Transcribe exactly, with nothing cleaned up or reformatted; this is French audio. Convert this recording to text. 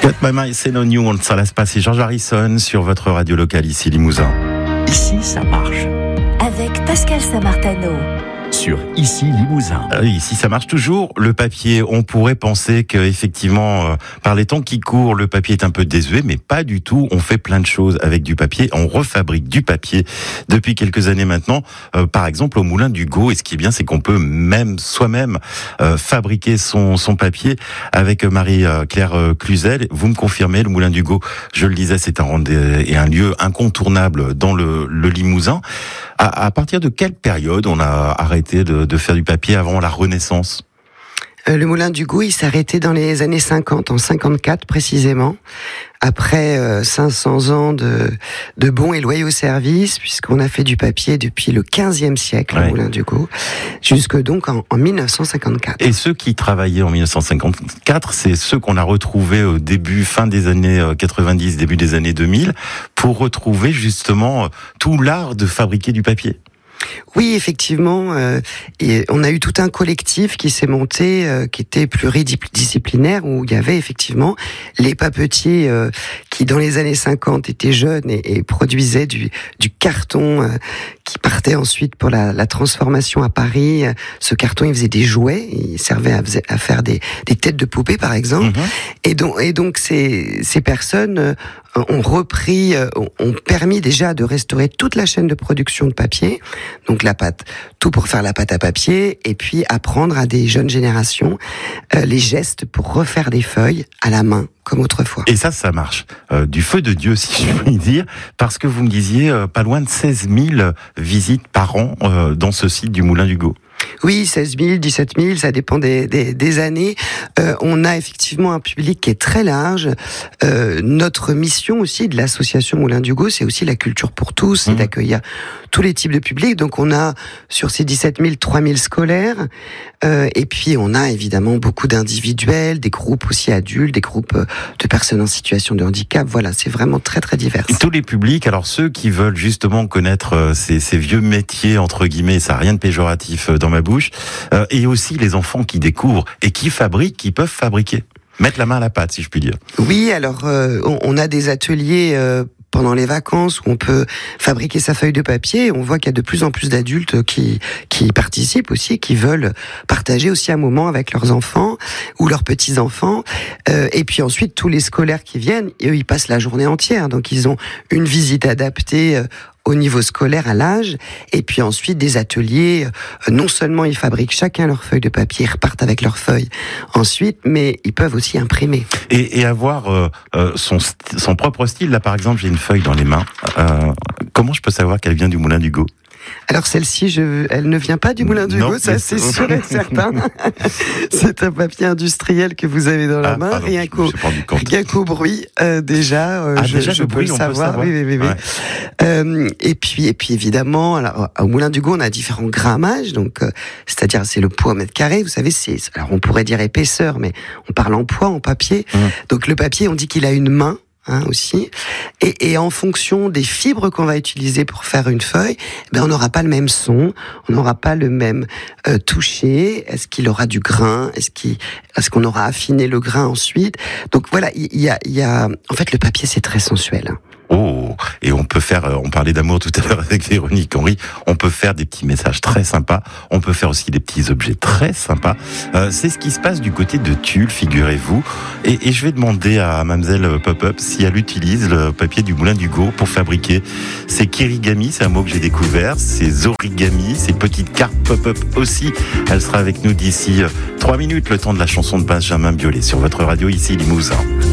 Got My Mind, c'est no new, ça laisse passer George Harrison sur votre radio locale ici Limousin. Ici, ça marche. Avec Pascal Samartano. Sur Ici Limousin. Euh, ici, ça marche toujours. Le papier, on pourrait penser que effectivement, euh, par les temps qui courent, le papier est un peu désuet, mais pas du tout. On fait plein de choses avec du papier. On refabrique du papier depuis quelques années maintenant. Euh, par exemple, au Moulin du Gau. Et ce qui est bien, c'est qu'on peut même soi-même euh, fabriquer son son papier avec Marie-Claire Cluzel. Vous me confirmez, le Moulin du Gau, je le disais, c'est un rendez- et un lieu incontournable dans le, le Limousin. À, à partir de quelle période on a arrêté de, de faire du papier avant la Renaissance ? Euh, le Moulin du Gau, il s'est arrêté dans les années cinquante, en cinquante-quatre précisément, après euh, cinq cents ans de, de bons et loyaux services, puisqu'on a fait du papier depuis le quinzième siècle, ouais. Au Moulin du Gau, jusque donc en, en mille neuf cent cinquante-quatre. Et ceux qui travaillaient en mille neuf cent cinquante-quatre, c'est ceux qu'on a retrouvés au début, fin des années quatre-vingt-dix, début des années deux mille, pour retrouver justement tout l'art de fabriquer du papier. Oui, effectivement, euh, et on a eu tout un collectif qui s'est monté, euh, qui était pluridisciplinaire, où il y avait effectivement les papetiers euh, qui, dans les années cinquante, étaient jeunes et, et produisaient du, du carton euh, qui partait ensuite pour la, la transformation à Paris. Ce carton, il faisait des jouets, il servait à, à faire des, des têtes de poupées, par exemple. Mmh. Et donc, et donc ces, ces personnes euh, ont repris, euh, ont permis déjà de restaurer toute la chaîne de production de papier. Donc la pâte, tout pour faire la pâte à papier, et puis apprendre à des jeunes générations euh, les gestes pour refaire des feuilles à la main, comme autrefois. Et ça, ça marche. Euh, du feu de Dieu, si je puis dire, parce que vous me disiez euh, pas loin de seize mille visites par an euh, dans ce site du Moulin du Gau. Oui, seize mille, dix-sept mille, ça dépend des, des, des années. Euh, on a effectivement un public qui est très large. Euh, notre mission aussi de l'association Moulin du Gau, c'est aussi la culture pour tous, c'est mmh. d'accueillir tous les types de publics. Donc on a sur ces dix-sept mille, trois mille scolaires. Euh, et puis on a évidemment beaucoup d'individuels, des groupes aussi adultes, des groupes de personnes en situation de handicap. Voilà, c'est vraiment très très divers. Et tous les publics, alors ceux qui veulent justement connaître ces, ces vieux métiers, entre guillemets, ça n'a rien de péjoratif dans ma bouche, euh, et aussi les enfants qui découvrent et qui fabriquent, qui peuvent fabriquer, mettre la main à la pâte, si je puis dire. Oui, alors euh, on, on a des ateliers euh, pendant les vacances où on peut fabriquer sa feuille de papier. On voit qu'il y a de plus en plus d'adultes qui qui participent aussi, qui veulent partager aussi un moment avec leurs enfants ou leurs petits-enfants. Euh, et puis ensuite, tous les scolaires qui viennent, eux, ils passent la journée entière. Donc ils ont une visite adaptée euh, au niveau scolaire, à l'âge, et puis ensuite des ateliers. Non seulement ils fabriquent chacun leur feuille de papier, ils repartent avec leurs feuilles ensuite, mais ils peuvent aussi imprimer. Et, et avoir euh, son, son propre style. Là, par exemple, j'ai une feuille dans les mains. Euh, comment je peux savoir qu'elle vient du Moulin du Gau ? Alors celle-ci, je, elle ne vient pas du Moulin du Gau, ça c'est sûr et certain. C'est un papier industriel que vous avez dans la ah, main, pardon, rien qu'au, rien qu'au bruit euh, déjà. Euh, ah, je, déjà je le peux bruit, le on savoir. peut savoir. Oui, oui, oui. Ouais. Euh, et puis, et puis évidemment, alors, au Moulin du Gau, on a différents grammages, donc euh, c'est-à-dire c'est le poids au mètre carré. Vous savez, c'est alors on pourrait dire épaisseur, mais on parle en poids, en papier. Mmh. Donc le papier, on dit qu'il a une main. Hein, aussi, et, et en fonction des fibres qu'on va utiliser pour faire une feuille, ben on n'aura pas le même son, on n'aura pas le même euh, toucher. Est-ce qu'il aura du grain ? Est-ce qu'il, est-ce qu'on aura affiné le grain ensuite ? Donc voilà, il y a, il y a, en fait, le papier c'est très sensuel. Oh, et on peut faire, on parlait d'amour tout à l'heure avec Véronique Henry, on peut faire des petits messages très sympas, on peut faire aussi des petits objets très sympas. Euh, c'est ce qui se passe du côté de Tulle, figurez-vous. Et, et je vais demander à Mademoiselle Pop-Up si elle utilise le papier du Moulin du Gau pour fabriquer ces kirigami, c'est un mot que j'ai découvert, ces origami, ces petites cartes Pop-Up aussi. Elle sera avec nous d'ici trois minutes, le temps de la chanson de Benjamin Biolay sur votre radio ici Limousin.